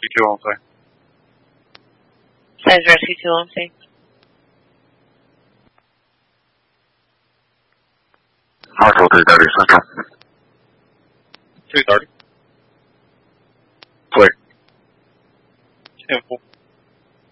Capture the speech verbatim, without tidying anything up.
two on C. Says Rescue two on C. Marshall three thirty Central. two thirty.